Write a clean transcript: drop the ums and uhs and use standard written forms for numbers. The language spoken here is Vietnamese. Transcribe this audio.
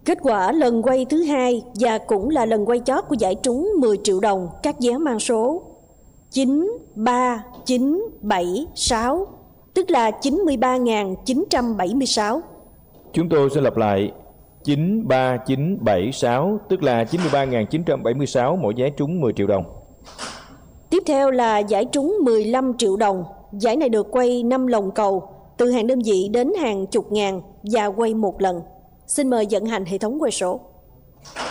Kết quả lần quay thứ hai và cũng là lần quay chót của giải trúng 10 triệu đồng các vé mang số 93976, tức là 93.976. Chúng tôi sẽ lặp lại 93976, tức là 93.976 mỗi vé trúng 10 triệu đồng. Tiếp theo là giải trúng 15 triệu đồng. Giải này được quay 5 lồng cầu, từ hàng đơn vị đến hàng chục ngàn và quay một lần. Xin mời vận hành hệ thống quay số.